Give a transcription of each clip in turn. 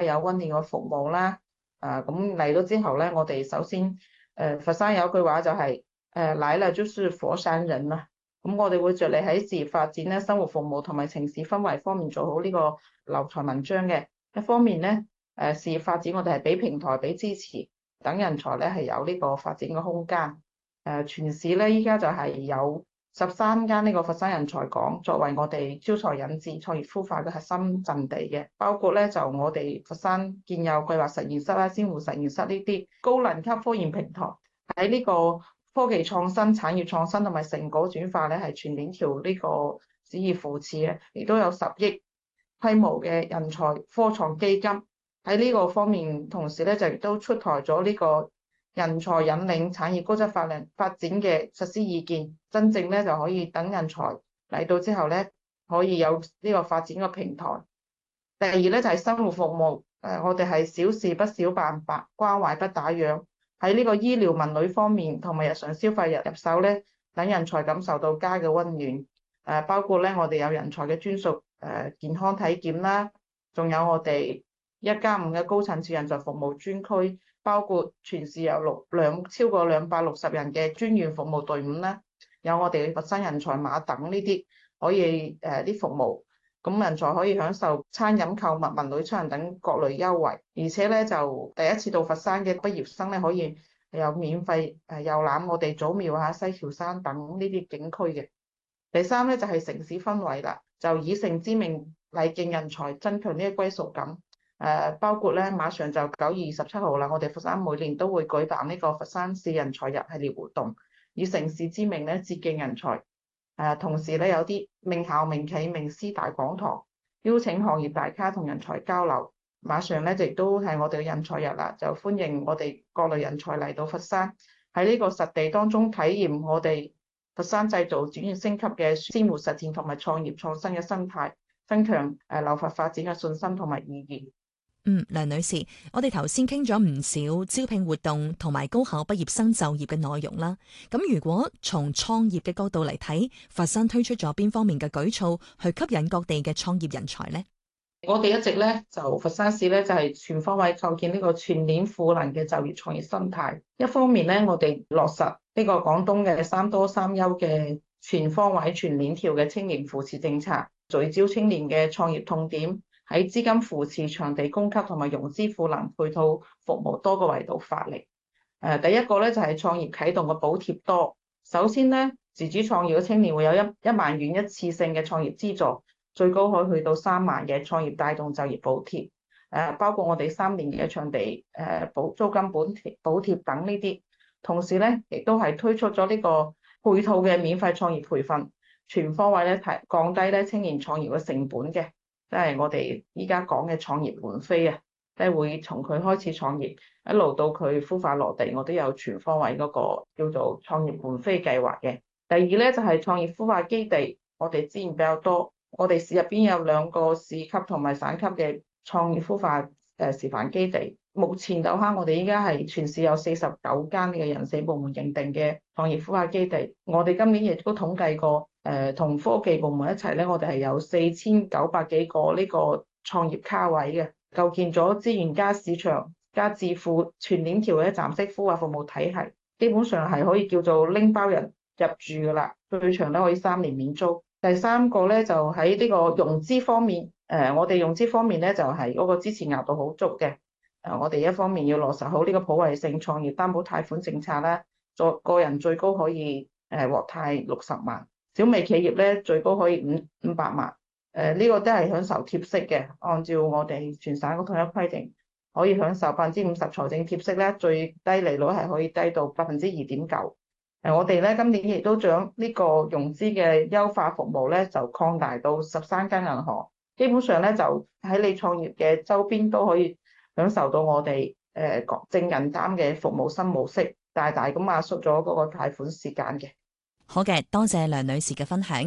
有溫暖嘅服務啦。咁嚟到之後咧，我哋首先佛山有句話就係來了就是佛山人啦。咁我哋會着力喺事業發展咧、生活服務同埋城市氛圍方面做好呢個留才文章嘅。一方面咧，事業發展我哋係俾平台、俾支持，等人才咧係有呢個發展嘅空間。全市咧依家就係有13間呢個佛山人才港作為我哋招才引智、創業孵化嘅核心陣地嘅，包括咧就我哋佛山建有計劃實驗室啦、鮮活實驗室呢啲高能級科研平台，喺呢個科技創新、產業創新同埋成果轉化咧係全鏈條呢個旨意扶持嘅，亦都有10億規模嘅人才科創基金喺呢個方面，同時咧就亦都出台咗呢個人才引領產業高質發展嘅實施意見，真正咧就可以等人才嚟到之後咧，可以有呢個發展嘅平台。第二咧就係生活服務，我哋係小事不小辦，關懷不打烊。喺呢個醫療文旅方面同埋日常消費入手咧，等人才感受到家嘅溫暖。包括咧我哋有人才嘅專屬健康體檢啦，仲有我哋1+5嘅高層次人才服務專區，包括全市有超過260人嘅專員服務隊伍啦，有我哋佛山人才碼等呢啲可以啲服務。咁人才可以享受餐飲、購物、文旅、出行等各類優惠，而且咧就第一次到佛山嘅畢業生咧可以有免費遊覽我哋祖廟啊、西樵山等呢啲景區嘅。第三咧就係城市氛圍啦，就以城之名禮敬人才，增強呢個歸屬感。包括咧馬上就9月27號啦，我哋佛山每年都會舉辦呢個佛山市人才日系列活動，以城市之名咧致敬人才。同時咧有啲名校、名企、名師大講堂，邀請行業大咖同人才交流。馬上咧亦都係我哋嘅人才日啦，就歡迎我哋各類人才嚟到佛山，喺呢個實地當中體驗我哋佛山製造轉型升級嘅鮮活實踐同埋創業創新嘅生態，增強留佛發展嘅信心同埋意義。 梁女士，我哋頭先傾咗唔少招聘活動同埋高考畢業生就業嘅內容啦。咁如果從創業嘅角度嚟睇，佛山推出咗邊方面嘅舉措去吸引各地嘅創業人才呢？ 我哋一直咧就佛山市咧就係全方位構建呢個全鏈賦能嘅就業創業生態。一方面咧，我哋落實呢個廣東嘅3多3優嘅全方位全鏈條嘅青年扶持政策，聚焦青年嘅創業痛點，喺資金扶持、場地供給同埋融資賦能配套服務多個維度發力。第一個咧就係創業啟動嘅補貼多。首先咧，自主創業嘅青年會有1萬元一次性嘅創業資助，最高可以去到3萬嘅創業帶動就業補貼。包括我哋3年嘅場地租金補貼等呢啲。同時咧，亦都係推出咗呢個配套嘅免費創業培訓，全方位咧降低咧青年創業嘅成本嘅。即係我哋依家講嘅創業門飛啊，即係會從佢開始創業一路到佢孵化落地，我都有全方位嗰個叫做創業門飛計劃嘅。第二咧就係創業孵化基地，我哋資源比較多，我哋市入邊有2個市級同埋省級嘅創業孵化示範基地。目前就我哋依家係全市有49間嘅人社部門認定嘅創業孵化基地。我哋今年亦都統計過，同科技部門一齊咧，我哋係有4900幾個呢個創業卡位嘅，構建咗資源加市場加智庫全鏈條嘅站式孵化服務體系，基本上係可以叫做拎包人入住噶啦，最長都可以3年免租。第三個咧就喺呢個融資方面，我哋融資方面咧就係嗰個支持額度好足嘅。我哋一方面要落實好呢個普惠性創業擔保貸款政策啦，個人最高可以獲貸60萬，小微企業咧最高可以500萬。呢個都係享受貼息嘅，按照我哋全省嘅統一規定，可以享受50%財政貼息咧，最低利率係可以低到2.9%。我哋咧今年亦都將呢個融資嘅優化服務咧就擴大到13間銀行，基本上咧就喺你創業嘅周邊都可以享受到我哋正銀擔嘅服務新模式，大大咁壓縮咗嗰個貸款時間嘅。 好嘅，多謝梁女士嘅分享。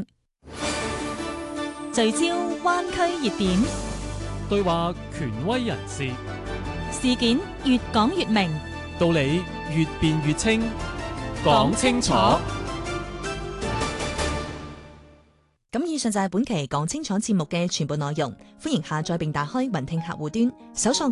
聚焦灣區熱點， 對話權威人士， 事件越講越明， 道理越辯越清，講清楚。 咁以上就係本期講清楚節目嘅全部內容，歡迎下載並打開雲聽客戶端，搜索